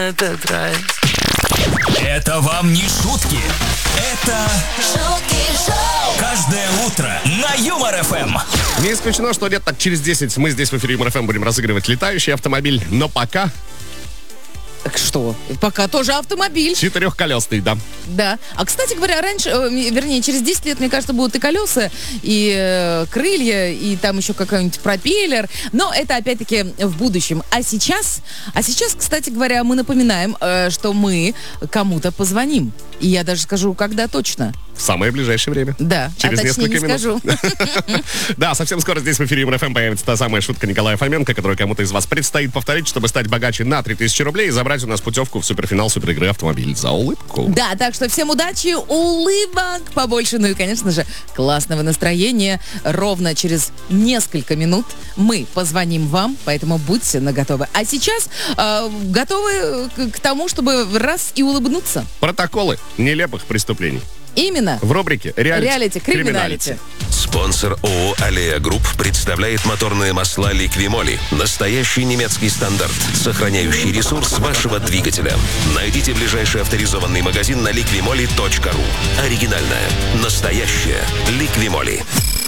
Это драйв. Это вам не шутки. Это шутки шоу. каждое утро на Юмор ФМ. Не исключено, что лет так через 10 мы здесь в эфире Юмор ФМ будем разыгрывать летающий автомобиль. Но пока Так что? Пока тоже автомобиль. четырехколесный, да. Да. А, кстати говоря, раньше, вернее, через 10 лет, мне кажется, будут и колеса, и крылья, и там еще какой-нибудь пропеллер. Но это, опять-таки, в будущем. А сейчас, кстати говоря, мы напоминаем, что мы кому-то позвоним. И я даже скажу, когда точно. В самое ближайшее время. Да, Через а точнее несколько не минут. скажу. Да, совсем скоро здесь в эфире Юмор ФМ появится та самая шутка Николая Фоменко, которую кому-то из вас предстоит повторить, чтобы стать богаче на 3000 рублей и забрать у нас путевку в суперфинал суперигры «Автомобиль за улыбку». Да, так что всем удачи, улыбок побольше, ну и, конечно же, классного настроения. Ровно через несколько минут мы позвоним вам, поэтому будьте наготове. А сейчас готовы к тому, чтобы раз и улыбнуться. Протоколы нелепых преступлений. Именно. В рубрике «Реалити Криминалити. Спонсор ООО «Аллея Групп» представляет моторные масла «Ликвимоли». Настоящий немецкий стандарт, сохраняющий ресурс вашего двигателя. Найдите ближайший авторизованный магазин на liquimoli.ru. Оригинальное, настоящее «Ликвимоли».